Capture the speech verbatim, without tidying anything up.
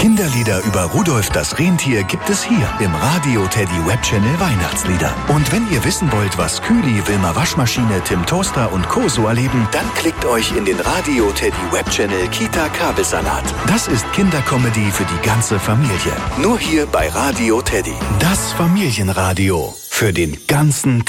Kinderlieder über Rudolf das Rentier gibt es hier im Radio Teddy Webchannel Weihnachtslieder. Und wenn ihr wissen wollt, was Kühli, Wilma Waschmaschine, Tim Toaster und Co. so erleben, dann klickt euch in den Radio Teddy Webchannel Kita Kabelsalat. Das ist Kindercomedy für die ganze Familie. Nur hier bei Radio Teddy. Das Familienradio für den ganzen Tag.